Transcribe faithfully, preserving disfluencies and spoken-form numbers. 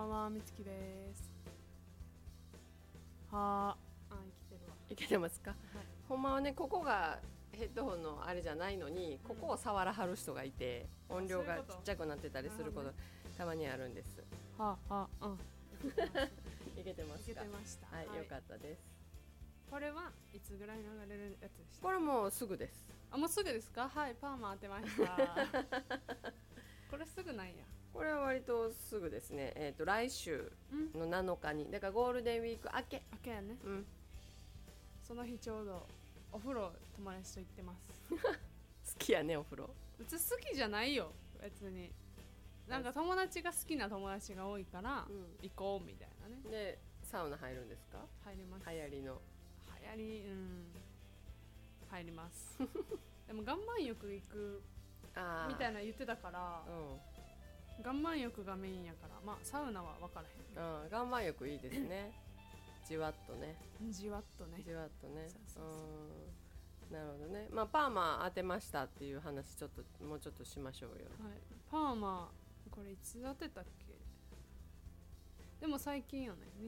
んは、みつきです。はーあ、生きてるわ。 いけてますか、はい、ほんまはねここがヘッドホンのあれじゃないのに、ここを触らはる人がいて、うん、音量がちっちゃくなってたりすること、ね、たまにあるんです。 はあはあ、うんいけてますか。 いけてました、 はい、はい、 よかったです。 これはいつぐらい流れるやつでした？ これもうすぐです。 あ、もうすぐですか。はい、パーマ当てましたこれすぐなんや。 これは割とすぐですね。えーと来週のなのかに、だからゴールデンウィーク明け明けやね、 うん、 その日ちょうどお風呂友達と行ってます好きやねお風呂。 うち好きじゃないよ別に。なんか友達が好きな友達が多いから、うん、行こうみたいなね。 でサウナ入るんですか？ 入ります。 流行りの流行り、うん入りますでも岩盤浴行くみたいな言ってたから、うん、岩盤浴がメインやから、まあサウナは分からへん。 あ、岩盤浴いいですねじわっとねじわっとねじわっとね。 そうそうそう、 うん、なるほどね。まあパーマ当てましたっていう話ちょっともうちょっとしましょうよ。はい、 パーマこれいつ当てたっけ。でも最近よね。